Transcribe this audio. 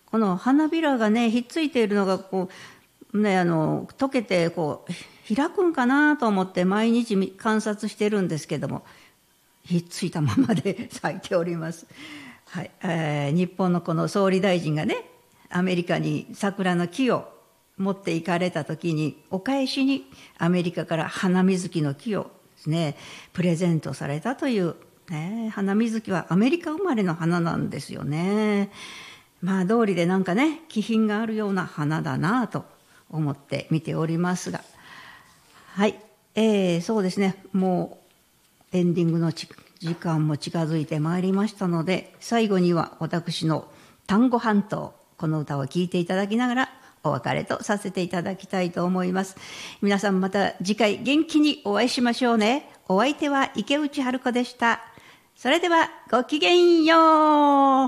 この花びらがねひっついているのがこうね溶けてこう開くんかなと思って毎日観察してるんですけども、ひっついたままで咲いております。はい、日本のこの総理大臣がねアメリカに桜の木を持って行かれた時にお返しにアメリカから花水木の木をですねプレゼントされたという、ね、花水木はアメリカ生まれの花なんですよね。まあ道理でなんかね気品があるような花だなと思って見ておりますが、はい、そうですね、もうエンディングの時間も近づいてまいりましたので、最後には私の丹後半島、この歌を聴いていただきながらお別れとさせていただきたいと思います。皆さんまた次回元気にお会いしましょうね。お相手は池内春子でした。それではごきげんよう。